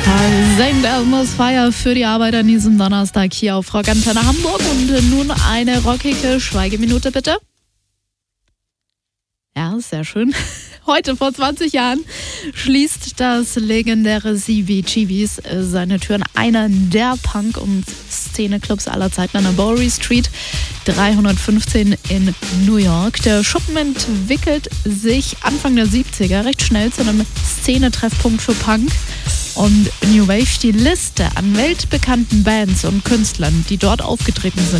St. Elmo's Fire für die Arbeit an diesem Donnerstag hier auf Rock Antenne Hamburg. Und nun eine rockige Schweigeminute, bitte. Ja, sehr schön. Heute vor 20 Jahren schließt das legendäre CBGB's seine Türen. Einer der Punk- und Szeneclubs aller Zeiten an der Bowery Street 315 in New York. Der Schuppen entwickelt sich Anfang der 70er recht schnell zu einem Szenetreffpunkt für Punk und New Wave. Die Liste an weltbekannten Bands und Künstlern, die dort aufgetreten sind,